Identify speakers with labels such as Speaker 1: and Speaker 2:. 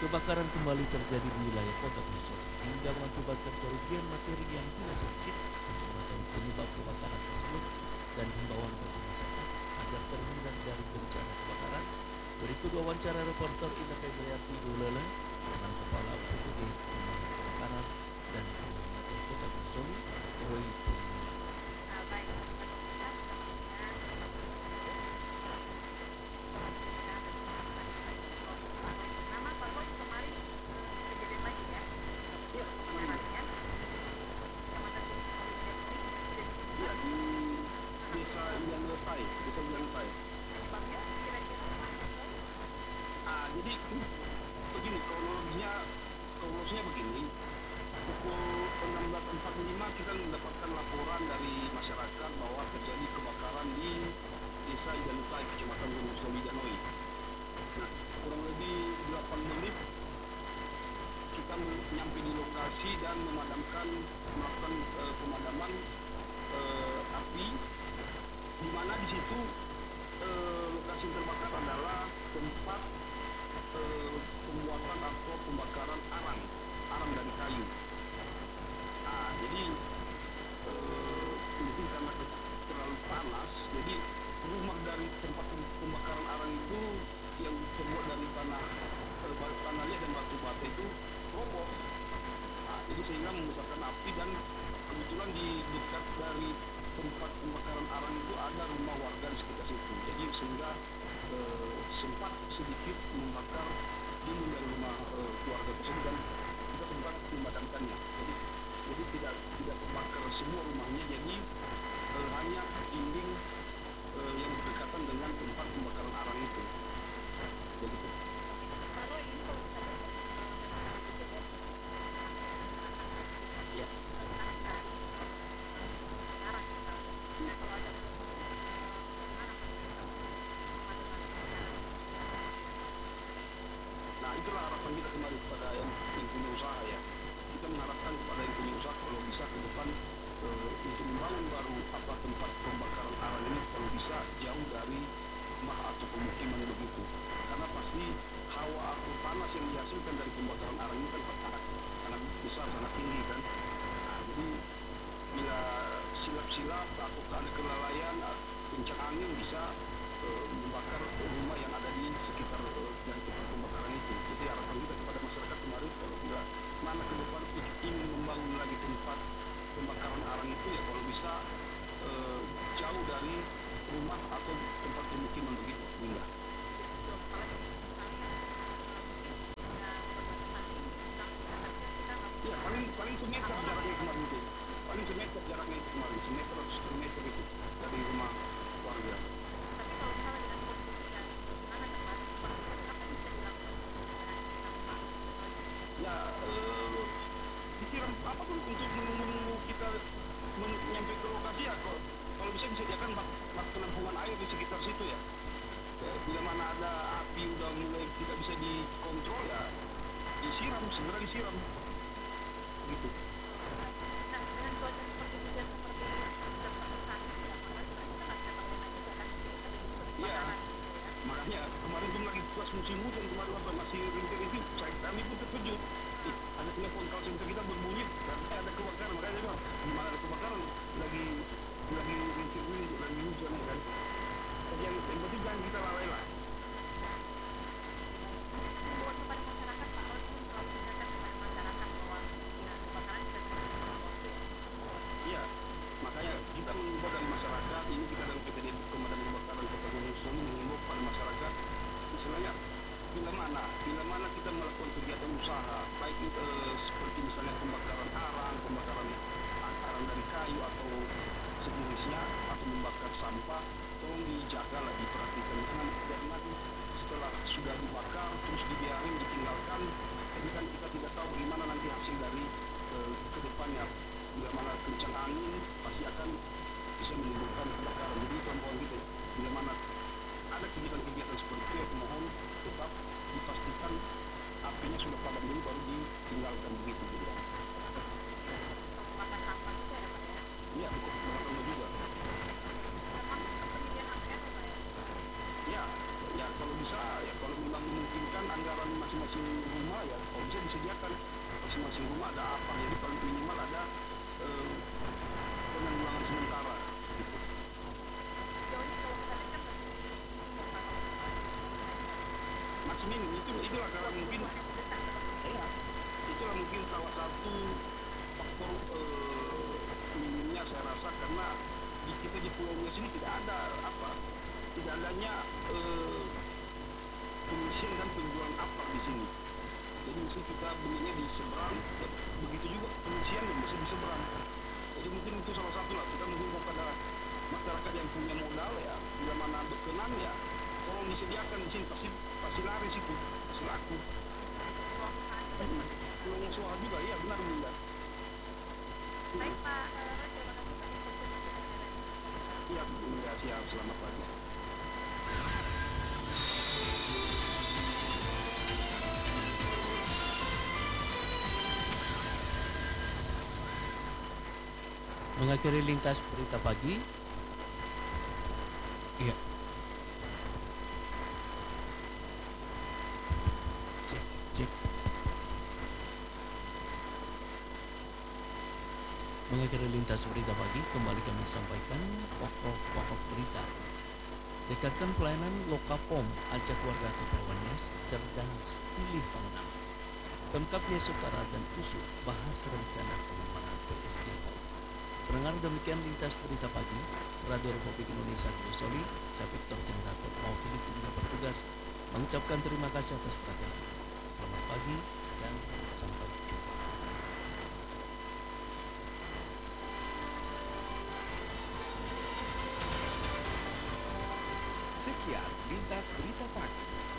Speaker 1: Kebakaran kembali terjadi di wilayah Kota Besok hingga mengakibatkan kerugian materi yang tidak sedikit. Untuk mengetahui penyebab kebakaran tersebut dan himbauan bagi masyarakat agar terhindar dari bencana kebakaran, berikut wawancara reporter Ina Febriati Ulele dengan Kepala UPTD Pemadam Kebakaran dan Koordinator Kota Besok, Roy Purnia.
Speaker 2: Baik, sahabat pemirsa, kita masukkan dan bersama kita di Pak Roy Purnama. Pak Roy, kemarin kejadian lagi ya,
Speaker 3: Iya,
Speaker 2: kebakaran ya di Kecamatan Gunung Sawit Depok insiden
Speaker 3: iya
Speaker 2: terbesar.
Speaker 3: di
Speaker 2: Sangat
Speaker 3: desa
Speaker 2: menyebabkan
Speaker 3: Iyanlepai, desa Iyanlepai.
Speaker 2: penyebabnya kira-kira Pak Roy.
Speaker 3: Jadi begini kronologinya begini. Pukul 16.45 kita mendapatkan laporan dari masyarakat bahwa terjadi kebakaran di desa Iyanlepai, Kecamatan Gunung Sawit Danoi. Nah, kurang lebih 8 menit kita nyampe di lokasi dan melakukan pemadaman api, di mana di situ lokasi yang terbakar adalah tempat pembuatan atau pembakaran arang dari kayu. Jadi mungkin karena terlalu panas, jadi rumah dari tempat pembakaran arang itu yang terbuat dari tanahnya dan batu bata itu roboh. Jadi sehingga membesarkan api, dan kebetulan di dekat dari tempat pembakaran arang itu ada rumah warga di sekitar situ. Jadi sehingga sempat sedikit membakar dinding dari rumah keluarga tersebut, dan kita sempat memadamkannya. Jadi tidak terbakar semua rumahnya. Jadi hanya dinding yang berdekatan dengan tempat pembakaran arang itu. Begitu.
Speaker 2: Pak Roy, ini kalau kita lihat memang sedikit ya
Speaker 1: Ya,
Speaker 2: tentang kayu arang misalnya. Kalau ada bagaimana pemadaman kebakaran?
Speaker 3: Nah, itulah harapan kita kembali kepada yang punya usaha ya. Kita mengharapkan kepada yang punya usaha kalau bisa ke depan untuk membangun baru tempat pembakaran arang ini, kalau bisa jauh dari rumah atau pemukiman begitu. Karena pasti hawa atau panas yang dihasilkan dari pembakaran arang ini kan sangat besar, sangat tinggi kan. Jadi bila silap-silap atau ada kelalaian, kencang angin bisa membakar rumah yang ada di sekitar dari tempat pembakaran itu. Jadi harapan kita kepada masyarakat kemarin, kalau tidak mana ke depan ingin membangun lagi tempat pembakaran arang itu, ya kalau bisa jauh dari rumah atau tempat pemukiman begitu. Enggak.
Speaker 2: Betul, apalagi misalnya mungkin sudah berbatasan ini misalnya kita nggak
Speaker 3: Iya,
Speaker 2: bisa
Speaker 3: paling semeter
Speaker 2: apa-apa
Speaker 3: jaraknya
Speaker 2: ya.
Speaker 3: kemarin itu. Paling semeter jaraknya itu kemarin, semeter atau setengah meter itu dari rumah warga.
Speaker 2: Tapi kalau misalnya dengan kondisi yang gimana terbatas seperti itu, apa yang bisa dilakukan dengan dampak
Speaker 3: Ya disiram apapun untuk menunggu kita nyampe ke lokasi ya. Kalau bisa disediakan bak penampungan air di sekitar situ ya. Bila mana ada api udah mulai tidak bisa dikontrol, ya segera disiram gitu.
Speaker 2: Nah, dengan cuaca seperti hujan seperti tertekan ini, apalagi kan kita nggak bisa bagaimana juga kan terjadi
Speaker 3: Iya,
Speaker 2: kebakaran gitu ya.
Speaker 3: makanya kemarin pun lagi pas musim hujan kemarin masih rintik-rintik, kami pun terkejut. Ada telepon call center kita berbunyi, dan ada kebakaran. Makanya saya bilang, gimana ada kebakaran, lagi rintik-rintik, lagi hujan ya kan. Tapi yang penting jangan kita lalai lah.
Speaker 2: Himbauan kepada masyarakat, Pak Roy, ini selalu diingatkan kepada masyarakat bahwa ya kebakaran bisa terjadi kapan waktu ya.
Speaker 3: Iya, makanya kita mengimbau dari masyarakat, ini kita dari PTD Pemadam Kebakaran Kota Gunung Sawit mengimbau kepada masyarakat, istilahnya bila mana kita melakukan kegiatan usaha, baik itu seperti misalnya pembakaran arang dari kayu atau sejenisnya, atau membakar sampah, tolong dijagalah, diperhatikan, jangan setelah sudah dibakar terus dibiarin, ditinggalkan. Jadi kan kita tidak tahu bagaimana nanti hasil dari ke depannya. Bila mana kencang angin pasti akan bisa menimbulkan kebakaran. Jadi himbauan gitu, bila mana ada kegiatan-kegiatan seperti itu, ya mohon tetap dipastikan apinya sudah padam dulu baru ditinggalkan begitu gitu.
Speaker 2: Membakar sampah juga ya Pak ya.
Speaker 3: Iya, betul juga.
Speaker 2: Termasuk penyediaan APR ya Pak ya.
Speaker 3: Ya, kalau bisa ya, kalau memang memungkinkan anggaran masing-masing rumah ada apa, jadi paling minimal ada penanggulangan sementara gitu.
Speaker 2: Sejauh ini kalau kita lihat kan masih minimum Pak, kalau
Speaker 3: Masih minim itulah kalau mungkin
Speaker 2: mendesak seperti
Speaker 3: ya itulah mungkin salah satu faktor minimnya saya rasa, karena kita di Pulau Nias ini tidak ada tidak adanya pengisian dan penjualan apar di sini. Jadi mesti kita belinya di seberang, begitu juga pengisian mesti di seberang. Jadi mungkin itu salah satu lah, kita menghimbau kepada masyarakat yang punya modal ya, bila mana berkenan ya tolong disediakan di sini, pasti laris itu, pasti laku.
Speaker 2: peluang usaha juga seperti itu.
Speaker 3: Peluang usaha juga, iya benar Bunda.
Speaker 2: Baik Pak Roy, terima kasih Pak informasi dari
Speaker 3: Iya Bunda, siap, selamat pagi.
Speaker 1: Mengakhiri lintas berita pagi. Iya. Cek, cek. Mengakhiri lintas berita pagi, kembali kami sampaikan pokok-pokok berita. Dekatkan pelayanan Lokapom, ajak warga Kepulauan Nias cerdas pilih pemenang. Pemkab Nias Utara dan USU bahas rencana pengembangan PSDK. Pendengar, demikian lintas berita pagi Radio Republik Indonesia Soli. Saya Victor Jendato mewakili tim yang bertugas mengucapkan terima kasih atas perhatian. Selamat pagi dan sampai jumpa.
Speaker 4: Sekian lintas berita pagi.